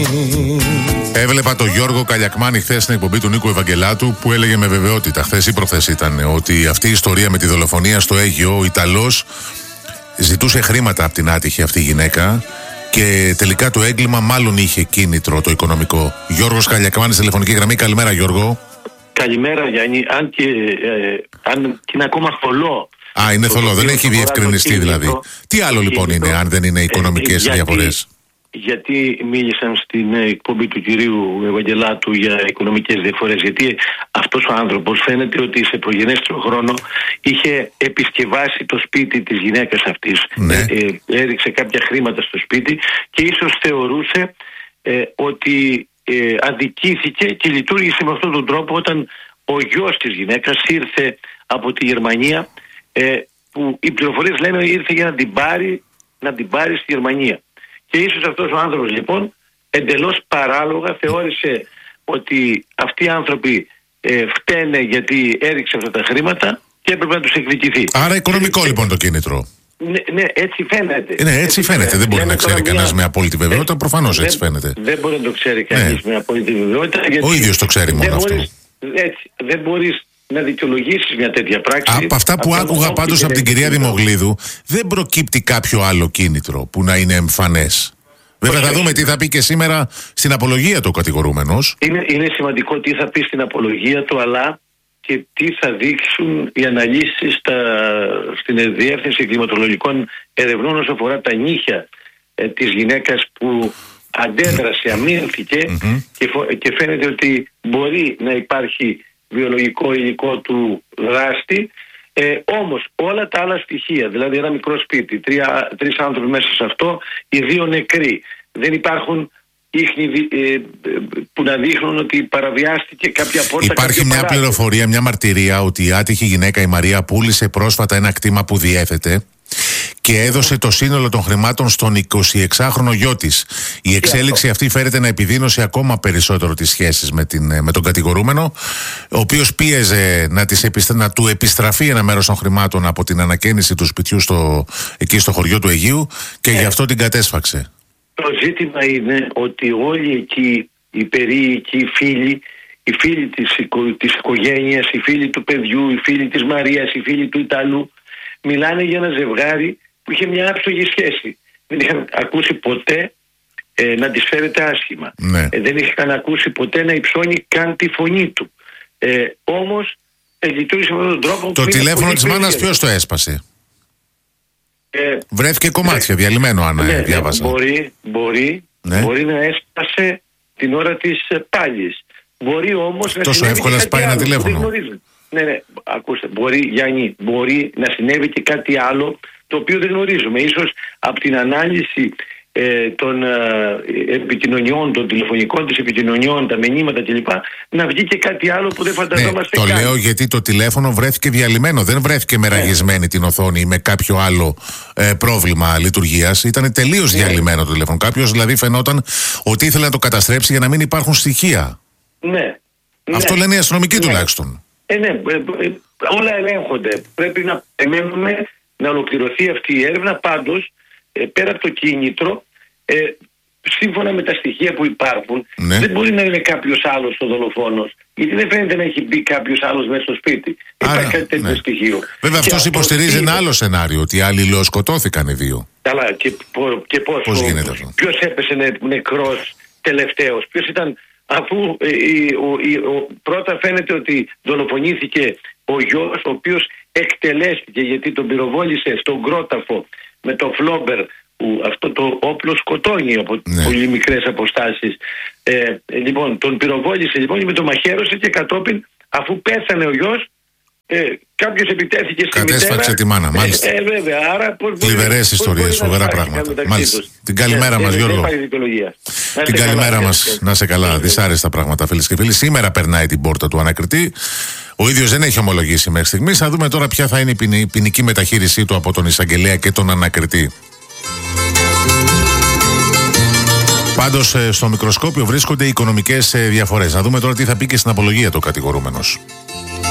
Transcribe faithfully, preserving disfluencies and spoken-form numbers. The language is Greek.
Έβλεπα τον Γιώργο Καλιακμάνη χθες στην εκπομπή του Νίκου Ευαγγελάτου που έλεγε με βεβαιότητα, χθες ή προχθές ήταν, ότι αυτή η ιστορία με τη δολοφονία στο Αίγυο, ο Ιταλός ζητούσε χρήματα από την άτυχη αυτή γυναίκα και τελικά το έγκλημα μάλλον είχε κίνητρο το οικονομικό. Γιώργος Καλιακμάνης, τηλεφωνική γραμμή. Καλημέρα, Γιώργο. Καλημέρα, Γιάννη. Αν και, ε, αν και είναι ακόμα θολό. Α, είναι θολό, δεν έχει διευκρινιστεί δηλαδή. Τι άλλο λοιπόν είναι, αν δεν είναι οικονομικές ε, διαφορές? Γιατί μίλησαν στην εκπομπή του κυρίου Ευαγγελάτου για οικονομικές διαφορές? Γιατί αυτός ο άνθρωπος φαίνεται ότι σε προγενέστερο χρόνο είχε επισκευάσει το σπίτι της γυναίκας αυτής. Ναι. Ε, έριξε κάποια χρήματα στο σπίτι και ίσως θεωρούσε ε, ότι ε, αδικήθηκε και λειτουργήσε με αυτόν τον τρόπο όταν ο γιος της γυναίκας ήρθε από τη Γερμανία, ε, που οι πληροφορίες λένε ότι ήρθε για να την πάρει, να την πάρει στη Γερμανία. Και ίσως αυτός ο άνθρωπος λοιπόν εντελώς παράλογα θεώρησε ότι αυτοί οι άνθρωποι ε, φταίνε γιατί έριξε αυτά τα χρήματα και έπρεπε να τους εκδικηθεί. Άρα οικονομικό ε, λοιπόν το κίνητρο. Ναι, ναι, έτσι φαίνεται. Ναι, έτσι, έτσι φαίνεται. Δεν μπορεί να ξέρει κανένας μια... με απόλυτη βεβαιότητα. Προφανώς έτσι φαίνεται. Δεν μπορεί να το ξέρει κανείς ναι. με απόλυτη βεβαιότητα. Γιατί ο ίδιος το ξέρει μόνο αυτό. Μπορείς, έτσι, δεν μπορείς να δικαιολογήσεις μια τέτοια πράξη. Από αυτά που από άκουγα πάντως από την κυρία Δημογλίδου, δεν προκύπτει κάποιο άλλο κίνητρο που να είναι εμφανές. Βέβαια θα δούμε τι θα πει και σήμερα στην απολογία του ο κατηγορούμενος. Είναι, είναι σημαντικό τι θα πει στην απολογία του, αλλά και τι θα δείξουν οι αναλύσεις στα, στην Διεύθυνση Κλιματολογικών Ερευνών όσον αφορά τα νύχια ε, της γυναίκας που αντέδρασε, αμήνθηκε mm-hmm. και, και φαίνεται ότι μπορεί να υπάρχει βιολογικό υλικό του δράστη. Ε, όμως όλα τα άλλα στοιχεία, δηλαδή ένα μικρό σπίτι, τρία, τρεις άνθρωποι μέσα σε αυτό, οι δύο νεκροί, δεν υπάρχουν ίχνη ε, που να δείχνουν ότι παραβιάστηκε κάποια πόρτα. Υπάρχει μια παράδειγμα. πληροφορία, μια μαρτυρία ότι η άτυχη γυναίκα η Μαρία πούλησε πρόσφατα ένα κτήμα που διέθετε και έδωσε το σύνολο των χρημάτων στον εικοσιεξάχρονο γιο της. Η εξέλιξη αυτή φέρεται να επιδείνωσε ακόμα περισσότερο τις σχέσεις με, την, με τον κατηγορούμενο, ο οποίος πίεζε να, τις επιστρα... να του επιστραφεί ένα μέρος των χρημάτων από την ανακαίνιση του σπιτιού στο... εκεί στο χωριό του Αιγείου και ε. γι' αυτό την κατέσφαξε. Το ζήτημα είναι ότι όλοι εκεί οι περίοικοι, οι φίλοι, οι φίλοι της, οικο... της οικογένειας, οι φίλοι του παιδιού, οι φίλοι της Μαρίας, οι φίλοι του Ιταλού, μιλάνε για ένα ζευγάρι που είχε μια άψογη σχέση. Δεν είχαν ακούσει ποτέ ε, να της φέρεται άσχημα. Ναι. Ε, δεν είχαν ακούσει ποτέ να υψώνει καν τη φωνή του. Ε, όμως ε, λειτουργήσε με αυτόν τον τρόπο. Το τηλέφωνο της μάνας ποιος το έσπασε? Ε, Βρέθηκε κομμάτια, ναι, διαλυμένο αν ναι, διάβασα. Μπορεί, μπορεί, ναι. μπορεί να έσπασε την ώρα της ε, πάλης. Μπορεί όμως να τόσο εύκολα σπάει ένα τηλέφωνο. Ναι, ναι, ακούστε, μπορεί, Γιάννη, μπορεί να συνέβη και κάτι άλλο το οποίο δεν γνωρίζουμε. Ίσως από την ανάλυση ε, των ε, επικοινωνιών, των τηλεφωνικών της επικοινωνιών, τα μηνύματα κλπ. Να βγει και κάτι άλλο που δεν φανταζόμαστε ναι, καν. Το λέω γιατί το τηλέφωνο βρέθηκε διαλυμένο. Δεν βρέθηκε μεραγισμένη ναι. την οθόνη ή με κάποιο άλλο ε, πρόβλημα λειτουργίας. Ήταν τελείως ναι. διαλυμένο το τηλέφωνο. Κάποιος δηλαδή φαινόταν ότι ήθελε να το καταστρέψει για να μην υπάρχουν στοιχεία. Ναι. Αυτό ναι. λένε οι αστυνομικοί ναι. τουλάχιστον. Ε, ναι, ε, ε, όλα ελέγχονται. Πρέπει να περιμένουμε να ολοκληρωθεί αυτή η έρευνα. Πάντως, ε, πέρα από το κίνητρο, ε, σύμφωνα με τα στοιχεία που υπάρχουν, ναι. δεν μπορεί να είναι κάποιος άλλος ο δολοφόνος. Γιατί δεν φαίνεται να έχει μπει κάποιος άλλος μέσα στο σπίτι. Άρα, υπάρχει κάτι τέτοιο ναι. στοιχείο. Βέβαια, αυτός αυτό υποστηρίζει ένα άλλο σενάριο, ότι οι άλλοι λεωσκοτώθηκαν οι δύο. Καλά, και, και πώς, πώς ο, γίνεται αυτό? Ποιος έπεσε νε, νεκρός τελευταίος, ποιος ήταν. Αφού ε, ο, ο, πρώτα φαίνεται ότι δολοφονήθηκε ο γιος, ο οποίος εκτελέστηκε γιατί τον πυροβόλησε στον κρόταφο με το φλόμπερ, που αυτό το όπλο σκοτώνει από ναι. πολύ μικρές αποστάσεις. Ε, λοιπόν, τον πυροβόλησε λοιπόν και με το μαχαίρωσε και κατόπιν, αφού πέθανε ο γιος, ε, κάποιος επιτέθηκε στη μητέρα. Κατέσφαξε τη μάνα, μάλιστα. Ε, ε, βέβαια, άρα πώς Πλημερές ιστορίες, φοβερά πράγματα. Μάλιστα. Την καλημέρα μας, Γιώργο. Την καλημέρα μας, να σε καλά. Δυσάρεστα πράγματα, φίλες και φίλοι. Σήμερα περνάει την πόρτα του ανακριτή. Ο ίδιος δεν έχει ομολογήσει μέχρι στιγμής. Θα δούμε τώρα ποια θα είναι η ποινική μεταχείρισή του από τον εισαγγελέα και τον ανακριτή. Πάντως στο μικροσκόπιο βρίσκονται οι οικονομικές διαφορές. Να δούμε τώρα τι θα πει και στην απολογία το κατηγορούμενος.